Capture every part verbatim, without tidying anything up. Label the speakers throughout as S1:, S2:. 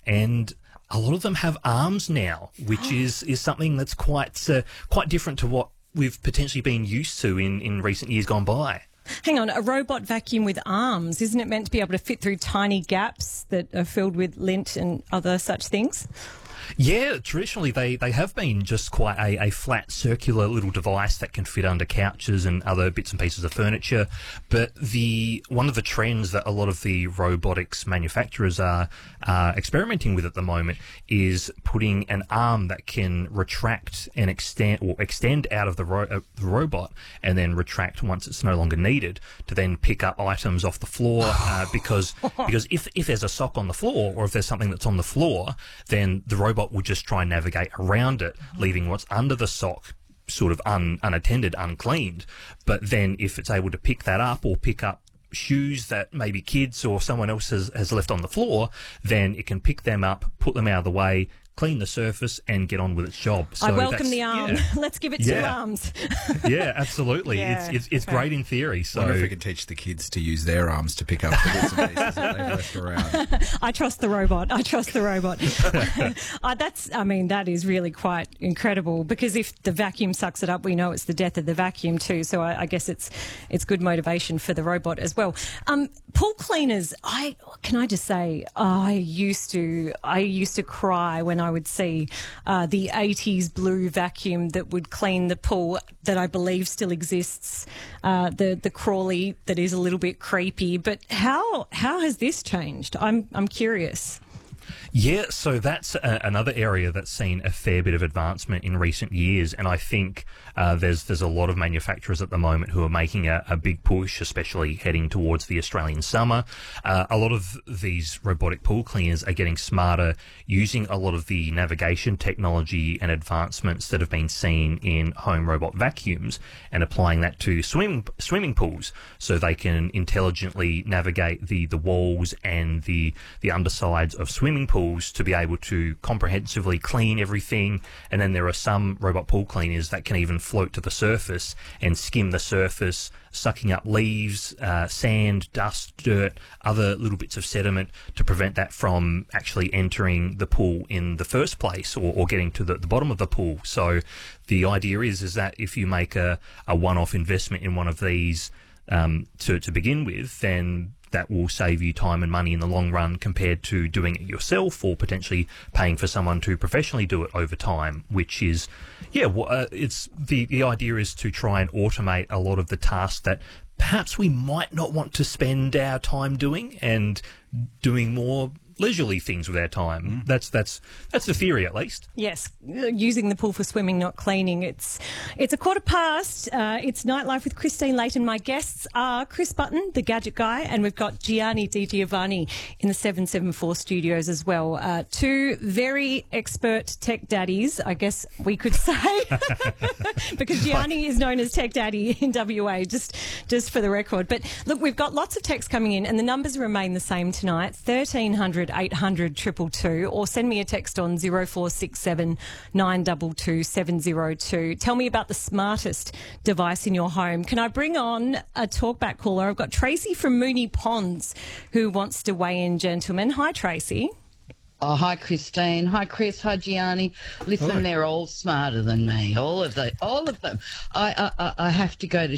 S1: and a lot of them have arms now, which is, is something that's quite uh, quite different to what we've potentially been used to in, in recent years gone by.
S2: Hang on, a robot vacuum with arms, isn't it meant to be able to fit through tiny gaps that are filled with lint and other such things?
S1: Yeah, traditionally they, they have been just quite a, a flat circular little device that can fit under couches and other bits and pieces of furniture. But the one of the trends that a lot of the robotics manufacturers are uh, experimenting with at the moment is putting an arm that can retract and extend or extend out of the, ro- uh, the robot and then retract once it's no longer needed to then pick up items off the floor uh, because because if, if there's a sock on the floor or if there's something that's on the floor, then the robot will just try and navigate around it, leaving what's under the sock sort of un, unattended, uncleaned. But then if it's able to pick that up or pick up shoes that maybe kids or someone else has, has left on the floor, then it can pick them up, put them out of the way, clean the surface and get on with its job. So
S2: I welcome the arm.
S1: Yeah.
S2: Let's give it
S1: yeah.
S2: two arms.
S1: yeah, absolutely.
S2: Yeah,
S1: it's it's, it's
S2: okay.
S1: great in theory. So
S3: I wonder if we could teach the kids to use their arms to pick up the bits and pieces that they've left around.
S2: I trust the robot. I trust the robot. uh, that's, I mean, that is really quite incredible because if the vacuum sucks it up, we know it's the death of the vacuum too. So I, I guess it's it's good motivation for the robot as well. Um, pool cleaners, I can I just say, I used to I used to cry when I would see uh, the eighties blue vacuum that would clean the pool that I believe still exists, uh, the the Crawley that is a little bit creepy. But how how has this changed? I'm I'm curious.
S1: Yeah, so that's a, another area that's seen a fair bit of advancement in recent years, and I think uh, there's there's a lot of manufacturers at the moment who are making a, a big push, especially heading towards the Australian summer. Uh, a lot of these robotic pool cleaners are getting smarter, using a lot of the navigation technology and advancements that have been seen in home robot vacuums, and applying that to swimming swimming pools, so they can intelligently navigate the the walls and the the undersides of swimming pools to be able to comprehensively clean everything. And then there are some robot pool cleaners that can even float to the surface and skim the surface, sucking up leaves, uh, sand, dust, dirt, other little bits of sediment to prevent that from actually entering the pool in the first place, or, or getting to the, the bottom of the pool. So the idea is is that if you make a, a one-off investment in one of these um, to, to begin with, then that will save you time and money in the long run compared to doing it yourself or potentially paying for someone to professionally do it over time, which is, yeah, well, uh, it's the, the idea is to try and automate a lot of the tasks that perhaps we might not want to spend our time doing and doing more leisurely things with our time. Mm. That's that's that's the theory, at least.
S2: Yes, using the pool for swimming, not cleaning. It's it's a quarter past. Uh, it's Nightlife with Christine Layton. My guests are Chris Button, the gadget guy, and we've got Gianni Di Giovanni in the seven seven four studios as well. Uh, two very expert tech daddies, I guess we could say, because Gianni is known as Tech Daddy in W A, just just for the record. But look, we've got lots of texts coming in, and the numbers remain the same tonight: thirteen hundred, eight hundred, two two two, or send me a text on zero four six seven, nine two two, seven zero two. Tell me about the smartest device in your home. Can I bring on a talkback caller? I've got Tracy from Mooney Ponds who wants to weigh in, gentlemen. Hi, Tracy.
S4: Oh, hi, Christine. Hi, Chris. Hi, Gianni. Listen,
S1: Hello.
S4: They're all smarter than me. All of them. All of them. I, I, I have to go to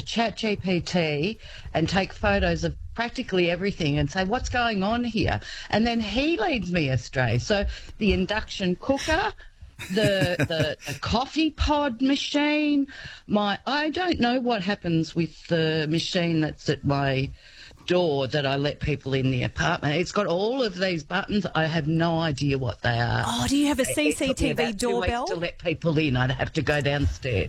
S4: ChatGPT and take photos of practically everything and say, what's going on here? And then he leads me astray. So the induction cooker, the, the the coffee pod machine, my I don't know what happens with the machine that's at my door that I let people in the apartment. It's got all of these buttons. I have no idea what they are.
S2: Oh, do you have a C C T V
S4: It took me about two weeks
S2: doorbell?
S4: to let people in. I'd have to go downstairs.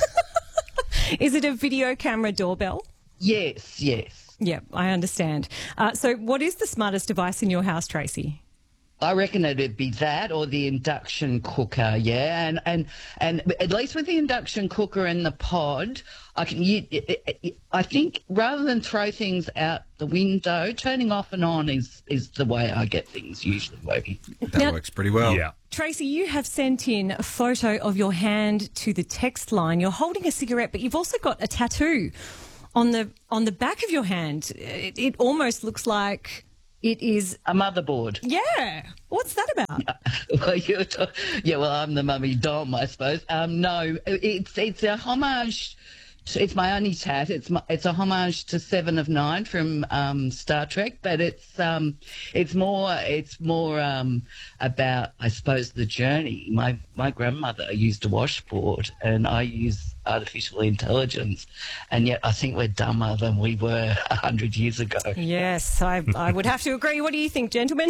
S2: Is it a video camera doorbell?
S4: Yes, yes.
S2: Yeah, I understand. Uh, so what is the smartest device in your house, Tracy?
S4: I reckon it'd be that or the induction cooker, yeah, and and and at least with the induction cooker and the pod, I can. You, I think rather than throw things out the window, turning off and on is is the way I get things usually working.
S3: That
S2: Now-
S3: works pretty well.
S1: Yeah.
S2: Tracy, you have sent in a photo of your hand to the text line. You're holding a cigarette, but you've also got a tattoo on the on the back of your hand. It, it almost looks like It is,
S4: A motherboard.
S2: yeah. What's that about?
S4: Well, you're t- yeah, well, I'm the mummy dom, I suppose. Um, no, it's it's a homage. To, it's my only tat. It's my, it's a homage to Seven of Nine from um, Star Trek, but it's um, it's more it's more um, about, I suppose, the journey. My my grandmother used a washboard, and I use artificial intelligence, and yet I think we're dumber than we were a hundred years ago.
S2: Yes, I, I would have to agree. What do you think, gentlemen?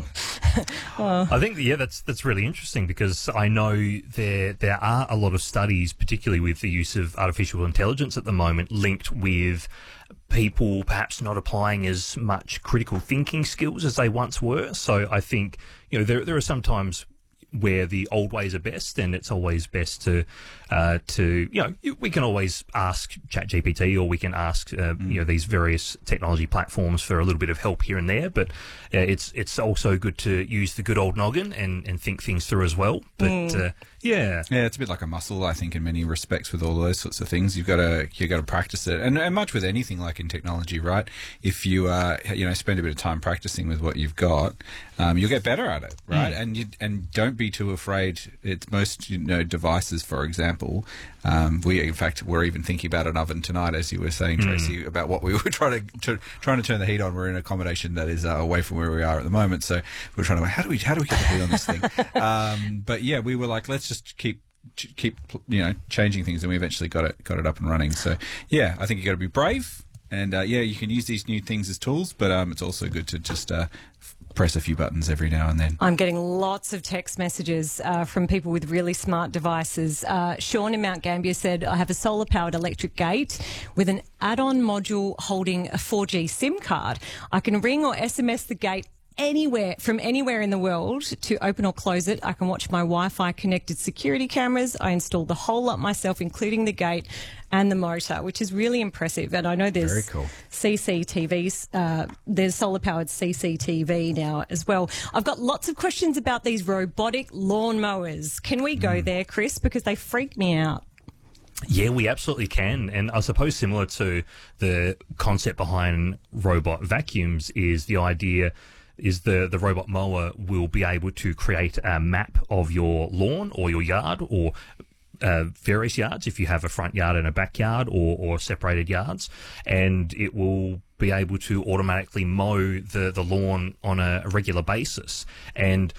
S1: I think, yeah, that's that's really interesting because I know there there are a lot of studies, particularly with the use of artificial intelligence at the moment, linked with people perhaps not applying as much critical thinking skills as they once were. So I think, you know, there there are some times where the old ways are best, and it's always best to, uh, to you know, we can always ask ChatGPT, or we can ask, uh, mm. you know, these various technology platforms for a little bit of help here and there. But uh, it's it's also good to use the good old noggin and, and think things through as well. But mm. uh, yeah,
S3: yeah, it's a bit like a muscle, I think, in many respects with all those sorts of things. You've got to you got to practice it, and, and much with anything like in technology, right? If you uh, you know spend a bit of time practicing with what you've got, um, you'll get better at it, right? Mm. And you and don't be too afraid. It's most you know devices, for example. Um, we in fact were even thinking about an oven tonight, as you were saying, Tracy, mm. about what we were trying to, to trying to turn the heat on. We're in accommodation that is uh, away from where we are at the moment, so we're trying to how do we how do we get the heat on this thing? um, but yeah, we were like, let's just keep keep you know changing things, and we eventually got it got it up and running. So yeah, I think you got to be brave, and uh, yeah, you can use these new things as tools, but um, it's also good to just uh, press a few buttons every now and then.
S2: I'm getting lots of text messages uh, from people with really smart devices. Uh, Sean in Mount Gambier said, I have a solar-powered electric gate with an add-on module holding a four G SIM card. I can ring or S M S the gate anywhere, from anywhere in the world to open or close it. I can watch my Wi-Fi connected security cameras. I installed the whole lot myself, including the gate and the motor, which is really impressive. And I know there's
S3: Very cool.
S2: C C T Vs, uh, there's solar-powered C C T V now as well. I've got lots of questions about these robotic lawnmowers. Can we go mm. there, Chris? Because they freak me out.
S1: Yeah, we absolutely can. And I suppose similar to the concept behind robot vacuums is the idea is the, the robot mower will be able to create a map of your lawn or your yard or uh, various yards if you have a front yard and a backyard or, or separated yards, and it will be able to automatically mow the, the lawn on a regular basis. And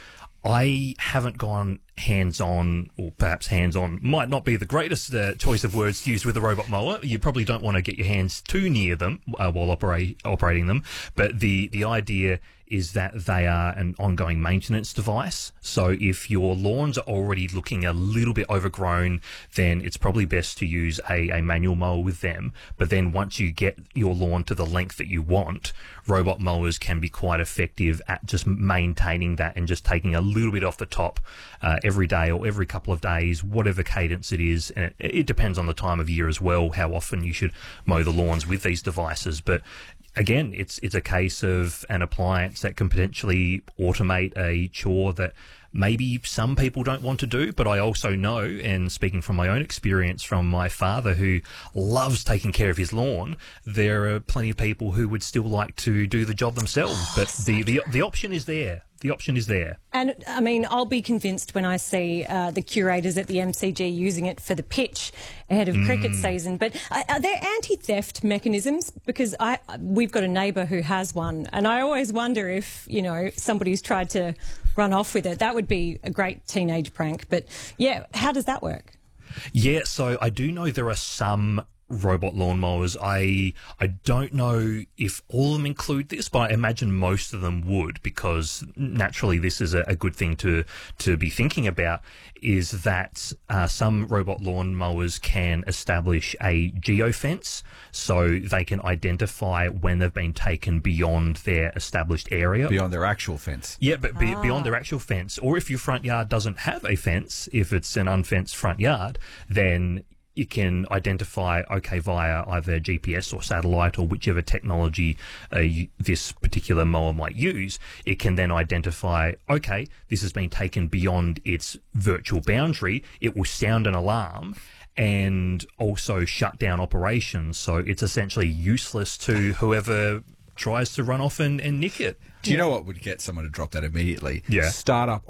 S1: I haven't gone hands-on, or perhaps hands-on might not be the greatest uh, choice of words to use with a robot mower. You probably don't want to get your hands too near them uh, while operate, operating them, but the, the idea is that they are an ongoing maintenance device. So if your lawns are already looking a little bit overgrown, then it's probably best to use a, a manual mower with them. But then once you get your lawn to the length that you want, robot mowers can be quite effective at just maintaining that and just taking a little bit off the top uh, every day or every couple of days, whatever cadence it is. And it, it depends on the time of year as well, how often you should mow the lawns with these devices. But again, it's it's a case of an appliance that can potentially automate a chore that maybe some people don't want to do, but I also know, and speaking from my own experience from my father who loves taking care of his lawn, there are plenty of people who would still like to do the job themselves. But the, the, the option is there. The option is there.
S2: And, I mean, I'll be convinced when I see uh, the curators at the M C G using it for the pitch ahead of mm. cricket season. But uh, are there anti-theft mechanisms? Because I we've got a neighbour who has one, and I always wonder if, you know, somebody's tried to run off with it. That would be a great teenage prank. But, yeah, how does that work?
S1: Yeah, so I do know there are some robot lawnmowers. I I don't know if all of them include this, but I imagine most of them would, because naturally this is a, a good thing to to be thinking about, is that uh, some robot lawnmowers can establish a geofence, so they can identify when they've been taken beyond their established area.
S3: Beyond their actual fence.
S1: Yeah, but be,
S2: ah.
S1: beyond their actual fence. Or if your front yard doesn't have a fence, if it's an unfenced front yard, then you can identify, okay, via either G P S or satellite or whichever technology uh, you, this particular mower might use, it can then identify, okay, this has been taken beyond its virtual boundary. It will sound an alarm and also shut down operations. So it's essentially useless to whoever tries to run off and, and nick it.
S3: Do you know what would get someone to drop that immediately?
S1: Yeah.
S3: Start up